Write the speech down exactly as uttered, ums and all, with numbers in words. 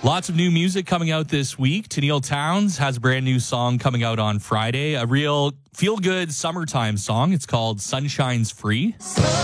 Lots of new music coming out this week. Tennille Townes has a brand new song coming out on Friday, a real feel-good summertime song. It's called Sunshine's Free.